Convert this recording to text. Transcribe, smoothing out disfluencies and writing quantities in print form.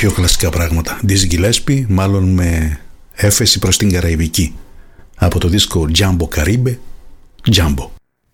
πιο κλασικά πράγματα. Dizzy Gillespie, μάλλον με έφεση προς την Καραϊβική. Από το δίσκο Jumbo Caribe, Jumbo.